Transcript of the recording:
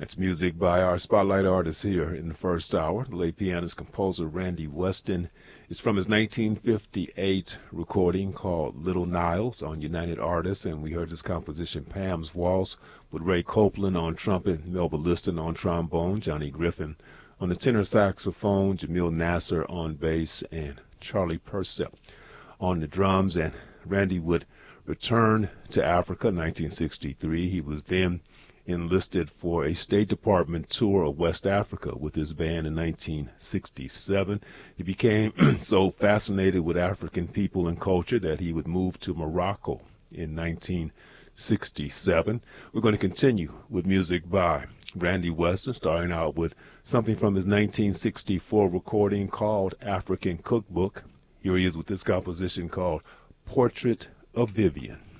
It's music by our spotlight artist here in the first hour. The late pianist composer Randy Weston is from his 1958 recording called Little Niles on United Artists, and we heard this composition Pam's Waltz with Ray Copeland on trumpet, Melba Liston on trombone, Johnny Griffin on the tenor saxophone, Jamil Nasser on bass, and Charlie Purcell on the drums. And Randy would return to Africa in 1963. He was then enlisted for a State Department tour of West Africa with his band in 1967. He became so fascinated with African people and culture that he would move to Morocco in 1967. We're going to continue with music by Randy Weston, starting out with something from his 1964 recording called African Cookbook. Here he is with this composition called Portrait of Vivian.